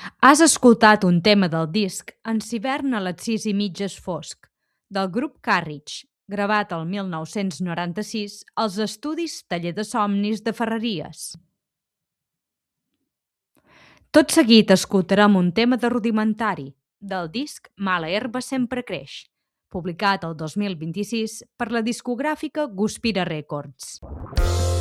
Has escoltat un tema del disc En s'hivern a les 6:30 és fosc, del grup Carriage, gravat el 1996 als estudis Taller de Somnis de Ferreries. Tot seguit escoltarem un tema de Rudimentari, del disc Mala herba sempre creix, publicat el 2026 per la discogràfica Guspira Records.